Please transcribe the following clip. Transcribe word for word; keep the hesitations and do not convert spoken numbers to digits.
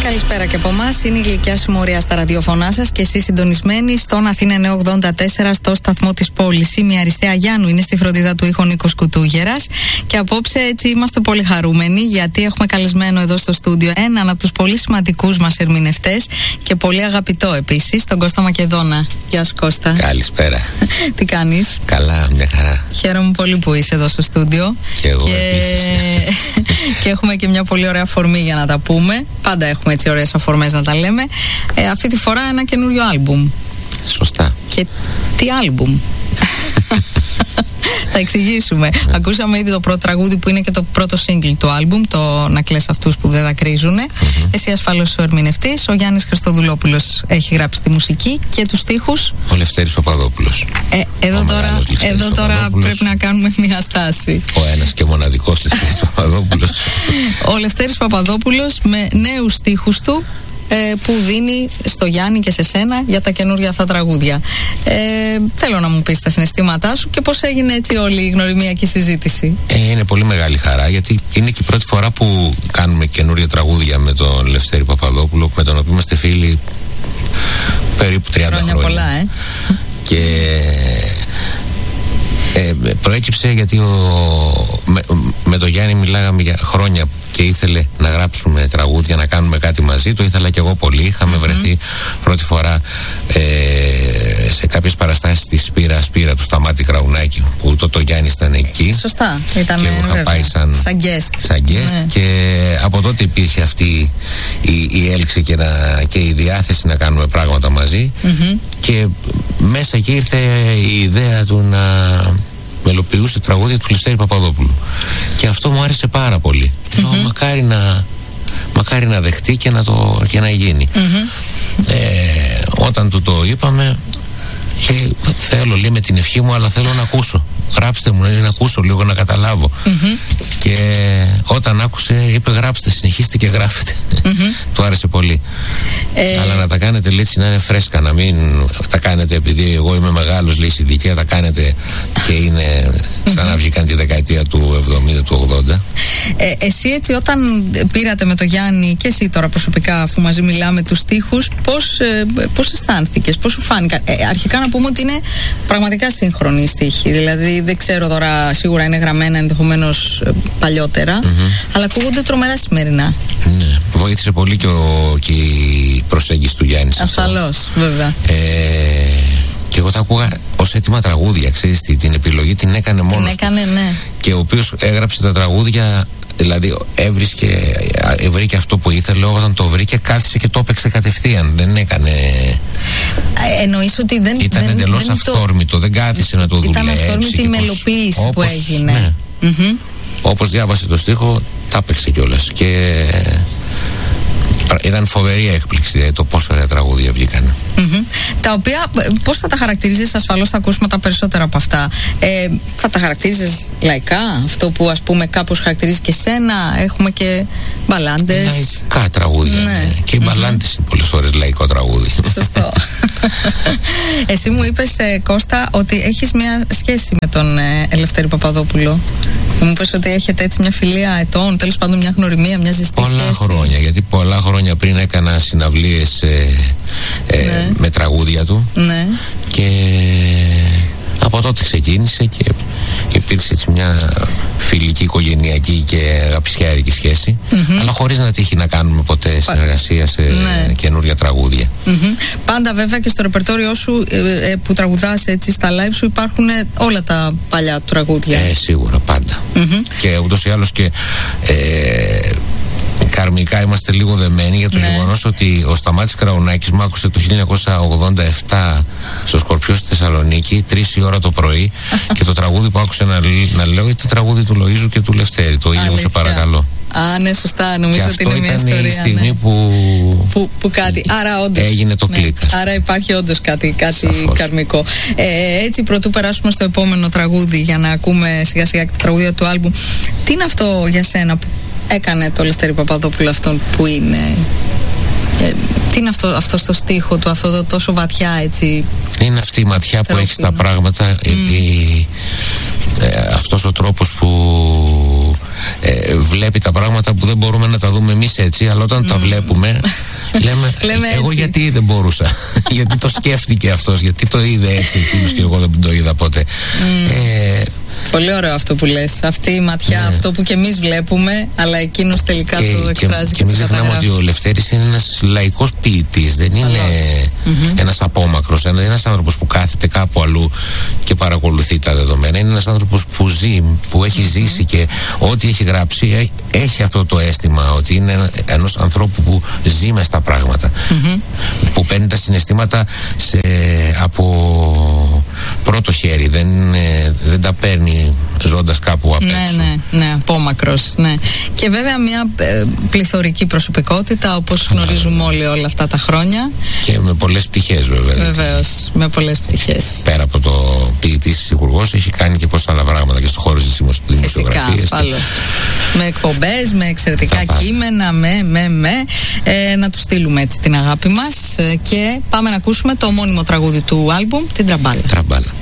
Καλησπέρα και από εμάς. Είναι η Γλυκιά Συμμορία στα ραδιοφωνά σας και εσείς συντονισμένοι στον Αθήνα εννιακόσια ογδόντα τέσσερα στο σταθμό της πόλης. Είμαι η Αριστεία Γιάννου, είναι στη φροντίδα του ήχου Νίκος Κουτούγερας. Και απόψε έτσι είμαστε πολύ χαρούμενοι γιατί έχουμε καλεσμένο εδώ στο στούντιο έναν από τους πολύ σημαντικούς μας ερμηνευτές και πολύ αγαπητό επίσης, τον Κώστα Μακεδόνα. Γεια σου Κώστα. Καλησπέρα. Τι κάνεις? Καλά, μια χαρά. Χαίρομαι πολύ που είσαι εδώ στο στούντιο. Και εγώ και... επίσης. Και έχουμε και μια πολύ ωραία αφορμή για να τα πούμε. Πάντα έχουμε έτσι ωραίες αφορμές να τα λέμε. Ε, αυτή τη φορά ένα καινούριο άλμπουμ. Σωστά. Και τι άλμπουμ? Θα εξηγήσουμε. Ακούσαμε ήδη το πρώτο τραγούδι που είναι και το πρώτο single του άλμπουμ, το «Να κλαις αυτούς που δεν δακρύζουνε». Mm-hmm. Εσύ ασφαλώς ο ερμηνευτής, ο Γιάννης Χριστοδουλόπουλος έχει γράψει τη μουσική και τους στίχους. Ο Λευτέρης Παπαδόπουλος. Ε, εδώ ο τώρα, εδώ τώρα πρέπει να κάνουμε μια στάση. Ο ένας και μοναδικός Λευτέρης Παπαδόπουλος. Ο Λευτέρης Παπαδόπουλος με νέους στίχους του, Ε, που δίνει στο Γιάννη και σε σένα για τα καινούργια αυτά τραγούδια. Ε, θέλω να μου πεις τα συναισθήματά σου και πώς έγινε έτσι όλη η γνωριμιακή συζήτηση. Ε, είναι πολύ μεγάλη χαρά γιατί είναι και η πρώτη φορά που κάνουμε καινούργια τραγούδια με τον Λευτέρη Παπαδόπουλο, με τον οποίο είμαστε φίλοι περίπου τριάντα χρόνια. Χρόνια πολλά, ε. Και ε, προέκυψε γιατί ο, με, με τον Γιάννη μιλάγαμε για χρόνια και ήθελε να γράψουμε τραγούδια, να κάνουμε κάτι μαζί. Το ήθελα και εγώ πολύ. Είχαμε mm-hmm. βρεθεί πρώτη φορά ε, σε κάποιες παραστάσεις της Σπύρα Σπύρα του Σταμάτη Κραουνάκη, που το, το Γιάννη ήταν εκεί. Σωστά. Ήταν, και εγώ είχα πάει σαν, σαν guest. Σαν guest ναι. Και από τότε υπήρχε αυτή η, η έλξη και, να, και η διάθεση να κάνουμε πράγματα μαζί. Mm-hmm. Και μέσα εκεί ήρθε η ιδέα του να μελοποιούσε τραγούδια του Λευτέρη Παπαδόπουλου. Και αυτό μου άρεσε πάρα πολύ. Mm-hmm. Λέω, μακάρι να, μακάρι να δεχτεί και να, το, και να γίνει. Mm-hmm. Ε, όταν του το είπαμε, και θέλω, λέει, με την ευχή μου, αλλά θέλω να ακούσω. Γράψτε μου, να ακούσω λίγο, να καταλάβω. Mm-hmm. Και όταν άκουσε, είπε γράψτε, συνεχίστε και γράφετε. Mm-hmm. Του άρεσε πολύ. Ε... Αλλά να τα κάνετε, λέει, να είναι φρέσκα, να μην τα κάνετε επειδή εγώ είμαι μεγάλος, λέει, στην ηλικία, τα κάνετε και είναι σαν να βγήκαν τη δεκαετία του εβδομήντα, του ογδόντα. Ε, εσύ έτσι όταν πήρατε με το Γιάννη και εσύ τώρα προσωπικά, αφού μαζί μιλάμε, τους στίχους, πώς, ε, πώς αισθάνθηκες, πώς σου φάνηκαν? Ε, αρχικά να πούμε ότι είναι πραγματικά σύγχρονη η στίχη, δηλαδή δεν ξέρω τώρα, σίγουρα είναι γραμμένα ενδεχομένως παλιότερα, mm-hmm. αλλά ακούγονται τρομερά σημερινά. Ναι, βοήθησε πολύ και, ο, και η προσέγγιση του Γιάννη. Ασφαλώς, βέβαια. Ε, και εγώ τα ακούγα ως έτοιμα τραγούδια, ξέρεις, την επιλογή την έκανε μόνος την έκανε, του. Ναι. Και ο οποίος έγραψε τα τραγούδια, δηλαδή έβρισκε, βρήκε αυτό που ήθελε, όταν το βρήκε κάθισε και το έπαιξε κατευθείαν, δεν έκανε... Εννοείς ότι δεν... Ήταν εντελώς αυθόρμητο, το... δεν κάθισε να το δουλέψει. Ήταν αυθόρμητη η μελοποίηση όπως, που έγινε. Ναι. Mm-hmm. Όπως διάβασε το στίχο, τα έπαιξε κιόλας. Και ήταν φοβερή έκπληξη το πόσο ωραία τραγούδια βγήκαν. Mm-hmm. Τα οποία, πώς θα τα χαρακτηρίζεις? Ασφαλώς θα ακούσουμε τα περισσότερα από αυτά. Ε, θα τα χαρακτηρίζεις λαϊκά, αυτό που ας πούμε κάπως χαρακτηρίζει και σένα? Έχουμε και μπαλάντες. Λαϊκά τραγούδια. Ναι. Ναι. Και οι μπαλάντες mm-hmm. είναι πολλές φορές λαϊκό τραγούδι. Σωστό. Εσύ μου είπες, ε, Κώστα, ότι έχεις μια σχέση με τον ε, Λευτέρη Παπαδόπουλο. Μου είπες ότι έχετε έτσι μια φιλία ετών, τέλος πάντων μια γνωριμία, μια ζεστή πολλά σχέση. Πολλά χρόνια, γιατί πολλά χρόνια πριν έκανα συναυλίες ε, ε, ναι. με τραγούδια του. Ναι. Και από τότε ξεκίνησε και υπήρξε έτσι μια φιλική, οικογενειακή και αγαπησιάρικη σχέση, mm-hmm. αλλά χωρίς να τύχει να κάνουμε ποτέ συνεργασία σε ναι. καινούρια τραγούδια. Mm-hmm. Πάντα βέβαια και στο ρεπερτόριό σου ε, ε, που τραγουδάς έτσι στα live σου υπάρχουν όλα τα παλιά τραγούδια. Ε, σίγουρα, πάντα. Mm-hmm. Και ούτως ή άλλως και ε, καρμικά είμαστε λίγο δεμένοι για το ναι. γεγονός ότι ο Σταμάτης Κραουνάκης μ' άκουσε το χίλια εννιακόσια ογδόντα επτά στο Σκορπιό στη Θεσσαλονίκη, τρεις η ώρα το πρωί, και το τραγούδι που άκουσε να, να λέω ήταν το τραγούδι του Λοΐζου και του Λευτέρη, το «Ήλιο σε παρακαλώ». Α, ναι, σωστά. Νομίζω και ότι είναι μια ιστορία. Αυτό ήταν η στιγμή ναι. που... που, που κάτι. Άρα, όντως, έγινε το ναι. κλικ. Άρα υπάρχει όντως κάτι, κάτι καρμικό. Ε, έτσι, πρωτού περάσουμε στο επόμενο τραγούδι για να ακούμε σιγά σιγά και τα τραγούδια του άλμπουμ. Τι είναι αυτό για σένα που έκανε το Λευτέρη Παπαδόπουλο αυτόν που είναι? Ε, τι είναι αυτό, αυτό στο στίχο του, αυτό το τόσο βαθιά έτσι? Είναι αυτή η ματιά που έχει στα πράγματα, mm. η, η, ε, αυτός ο τρόπος που ε, βλέπει τα πράγματα που δεν μπορούμε να τα δούμε εμείς έτσι, αλλά όταν mm. τα βλέπουμε λέμε, λέμε εγώ γιατί δεν μπορούσα, γιατί το σκέφτηκε αυτός, γιατί το είδε έτσι εκείνος και εγώ δεν το είδα ποτέ. Mm. Ε, Πολύ ωραίο αυτό που λες. Αυτή η ματιά, ναι. αυτό που και εμείς βλέπουμε, αλλά εκείνος τελικά και, το εκφράζει και, και, και μην ξεχνάμε ότι ο Λευτέρης είναι ένας λαϊκός ποιητής. Δεν Αλλώς. είναι mm-hmm. ένας απόμακρος. Είναι ένας άνθρωπος που κάθεται κάπου αλλού και παρακολουθεί τα δεδομένα. Είναι ένας άνθρωπος που ζει, που έχει mm-hmm. ζήσει και ό,τι έχει γράψει έχει αυτό το αίσθημα ότι είναι ενός ανθρώπου που ζει μες στα πράγματα. Mm-hmm. Που παίρνει τα συναισθήματα σε, από πρώτο χέρι. Δεν, δεν τα παίρνει ζώντας κάπου απ' έξω. Ναι, ναι, ναι, απόμακρος, ναι. Και βέβαια μια ε, πληθωρική προσωπικότητα, όπως Άρα, γνωρίζουμε όλοι όλα αυτά τα χρόνια. Και με πολλές πτυχές βέβαια. Βεβαίως, με πολλές πτυχές. Πέρα από το ποιητής υπουργός, έχει κάνει και πόσα άλλα πράγματα και στο χώρο της δημοσιογραφίας. Φυσικά, ασφαλώς. Με εκπομπές, με εξαιρετικά κείμενα, με, με, με. Ε, να του στείλουμε έτσι την αγάπη μας ε, και πάμε να ακούσουμε το ομώνυμο τραγούδι του άλμπουμ, την Τραμπάλα. Τραμπάλα.